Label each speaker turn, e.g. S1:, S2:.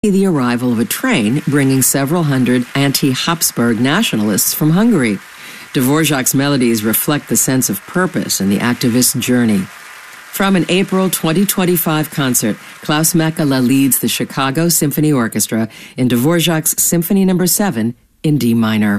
S1: the arrival of a train bringing several hundred anti-Habsburg nationalists from Hungary. Dvorak's melodies reflect the sense of purpose in the activist's journey. From an April 2025 concert, Klaus Mäkelä leads the Chicago Symphony Orchestra in Dvorak's Symphony No. 7 in D minor.